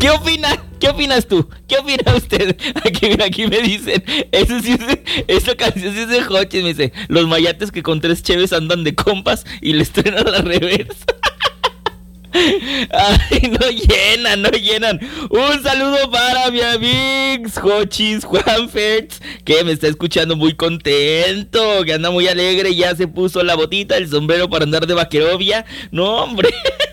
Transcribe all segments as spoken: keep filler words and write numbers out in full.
¿Qué opina? ¿Qué opinas tú? ¿Qué opina usted? Aquí, aquí me dicen, eso sí es, esa canción sí es de Jochis, me dice, los mayates que con tres cheves andan de compas y les truenan la reversa. Ay, no llenan, no llenan. Un saludo para mi amigos Jochis Juanferts, que me está escuchando muy contento, que anda muy alegre, ya se puso la botita, el sombrero para andar de vaquerovia. No, hombre.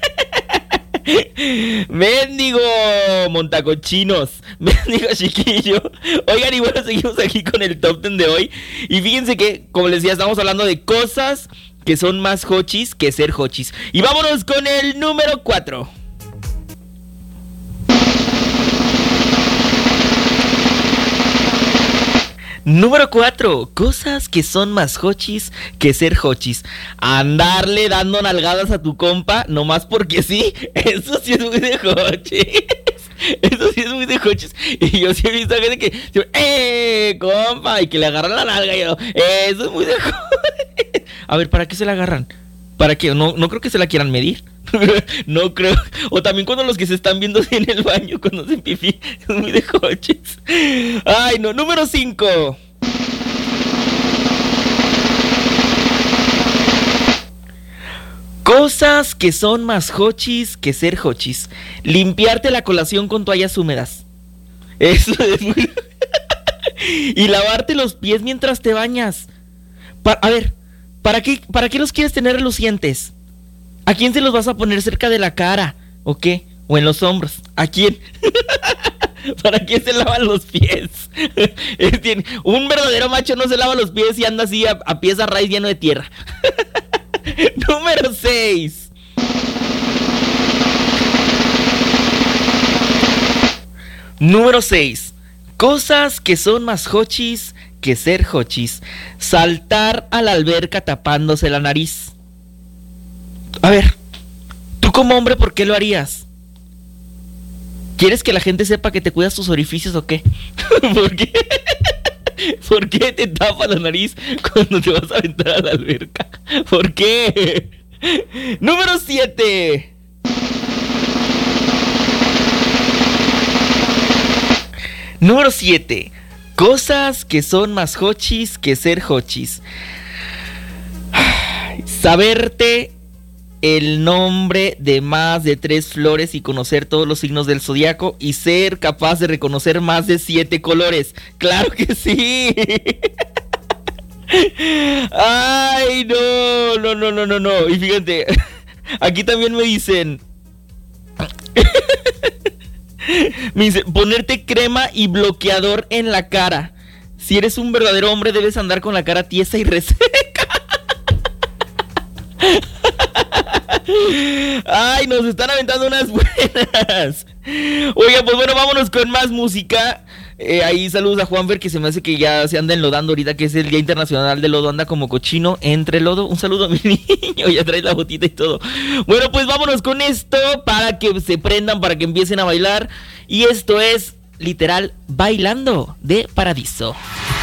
Mendigo montacochinos, mendigo chiquillo. Oigan, y bueno, seguimos aquí con el top ten de hoy. Y fíjense que, como les decía, estamos hablando de cosas que son más Jochis que ser Jochis. Y vámonos con el número cuatro. Número cuatro, cosas que son más Jochis que ser Jochis. Andarle dando nalgadas a tu compa, nomás porque sí, eso sí es muy de Jochis. Eso sí es muy de Jochis. Y yo sí he visto gente que, ¡eh, compa! Y que le agarran la nalga y yo, eso es muy de Jochis. A ver, ¿para qué se la agarran? ¿Para qué? No, no creo que se la quieran medir. No creo. O también cuando los que se están viendo en el baño, cuando hacen pipí, es muy de Jochis. Ay, no. Número cinco. Cosas que son más Jochis que ser Jochis. Limpiarte la colación con toallas húmedas. Eso es muy... Y lavarte los pies mientras te bañas. Pa- a ver, ¿para qué, ¿para qué los quieres tener relucientes? ¿A quién se los vas a poner cerca de la cara? ¿O qué? ¿O en los hombros? ¿A quién? ¿Para qué se lavan los pies? Un verdadero macho no se lava los pies y anda así a, a pies a raíz lleno de tierra. Número seis. Número seis. Cosas que son más Jochis que ser Jochis. Saltar a la alberca tapándose la nariz. A ver, tú como hombre, ¿por qué lo harías? ¿Quieres que la gente sepa que te cuidas tus orificios o qué? ¿Por qué? ¿Por qué te tapas la nariz cuando te vas a aventar a la alberca? ¿Por qué? Número siete. Número siete. Cosas que son más Jochis que ser Jochis. Saberte el nombre de más de tres flores y conocer todos los signos del zodiaco y ser capaz de reconocer más de siete colores. ¡Claro que sí! ¡Ay, no! No, no, no, no, no. Y fíjate, aquí también me dicen... Me dice, ponerte crema y bloqueador en la cara. Si eres un verdadero hombre, debes andar con la cara tiesa y reseca. Ay, nos están aventando unas buenas. Oiga, pues bueno, vámonos con más música. eh, Ahí saludos a Juanfer, que se me hace que ya se anda enlodando ahorita, que es el Día Internacional del Lodo. Anda como cochino entre lodo. Un saludo a mi niño, ya trae la botita y todo. Bueno, pues vámonos con esto para que se prendan, para que empiecen a bailar. Y esto es literal Bailando de Paradiso.